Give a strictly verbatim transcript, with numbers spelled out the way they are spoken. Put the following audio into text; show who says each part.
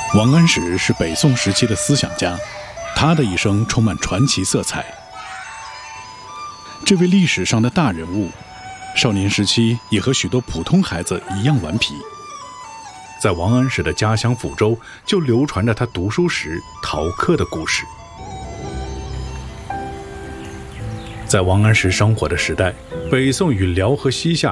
Speaker 1: 王安石是北宋时期的思想家，他的一生充满传奇色彩。这位历史上的大人物，少年时期也和许多普通孩子一样顽皮。
Speaker 2: 在王安石的家乡抚州，就流传着他读书时逃课的故事。在王安石生活的时代，北宋与辽和西夏